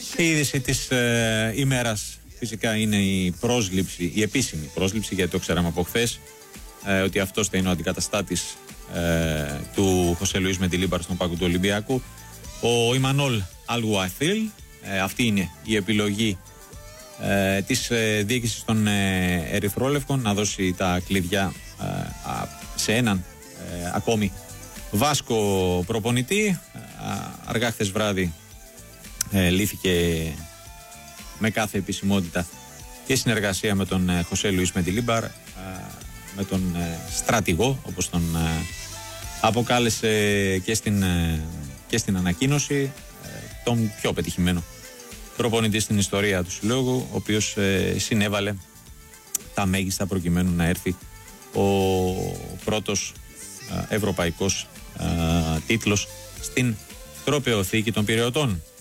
Η είδηση της ημέρας φυσικά είναι η επίσημη πρόσληψη, γιατί το ξέραμε από χθες ότι αυτός θα είναι ο αντικαταστάτης του Χωσέ Λουίς Μεντιλίμπαρ στον πάγκο του Ολυμπιακού, ο Ιμανόλ Αλγουαθίλ. Αυτή είναι η επιλογή της διοίκησης των Ερυθρόλευκων, να δώσει τα κλειδιά σε έναν ακόμη Βάσκο προπονητή. Αργά χθες βράδυ λύθηκε με κάθε επισημότητα και συνεργασία με τον Χωσέ Λουίς Μεντιλίμπαρ, με τον στρατηγό, όπως τον αποκάλεσε και στην ανακοίνωση, τον πιο πετυχημένο προπονητή στην ιστορία του συλλόγου, ο οποίος συνέβαλε τα μέγιστα προκειμένου να έρθει ο πρώτος ευρωπαϊκός τίτλος στην τροπαιοθήκη των Πειραιωτών.